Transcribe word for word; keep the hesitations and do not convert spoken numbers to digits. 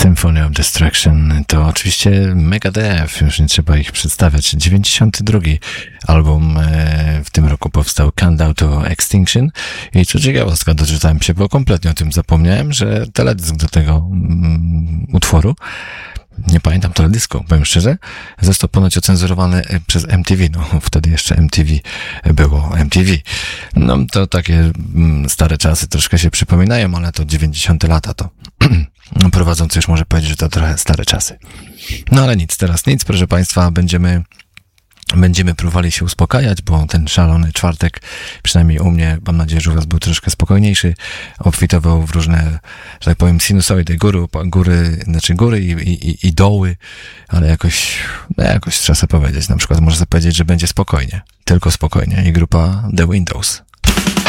Symphony of Destruction to oczywiście Megadeth, już nie trzeba ich przedstawiać. dziewięćdziesiąty drugi album w tym roku powstał, Countdown to Extinction. I co ciekawostka, doczytałem się, bo kompletnie o tym zapomniałem, że teledysk do tego um, utworu, nie pamiętam teledysku, powiem szczerze, został ponoć ocenzurowany przez M T V. No, wtedy jeszcze M T V było M T V. No, to takie stare czasy troszkę się przypominają, ale to dziewięćdziesiąte lata to prowadzący już może powiedzieć, że to trochę stare czasy. No ale nic, teraz nic, proszę Państwa, będziemy Będziemy próbowali się uspokajać, bo ten szalony czwartek, przynajmniej u mnie, mam nadzieję, że u Was był troszkę spokojniejszy, obfitował w różne, że tak powiem, sinusoidy, góry, góry, znaczy góry i, i, i doły, ale jakoś, no jakoś trzeba sobie powiedzieć, na przykład można sobie powiedzieć, że będzie spokojnie, tylko spokojnie i grupa The Windows.